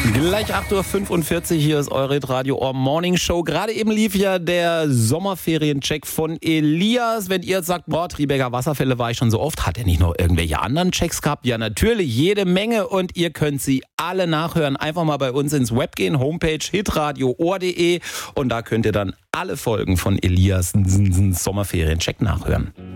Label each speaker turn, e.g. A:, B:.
A: Gleich 8.45 Uhr, hier ist eure Radio Ohr Morning Show. Gerade eben lief ja der Sommerferiencheck von Elias. Wenn ihr jetzt sagt, boah, Triberger Wasserfälle war ich schon so oft, hat er nicht noch irgendwelche anderen Checks gehabt? Ja, natürlich, jede Menge und ihr könnt sie alle nachhören. Einfach mal bei uns ins Web gehen, Homepage hitradioohr.de und da könnt ihr dann alle Folgen von Elias Sommerferiencheck nachhören.